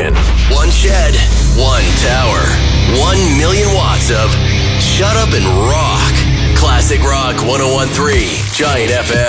station. One shed, one tower, 1 million watts of shut up and rock. Classic Rock 101.3 Giant FM.